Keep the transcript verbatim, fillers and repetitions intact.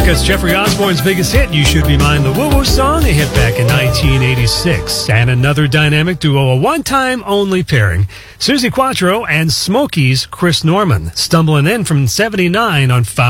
America's Jeffrey Osborne's biggest hit, You Should Be Mine, the Woo Woo song, a hit back in nineteen eighty-six. And another dynamic duo, a one-time only pairing, Suzi Quatro and Smokey's Chris Norman, stumbling in from seventy-nine on Found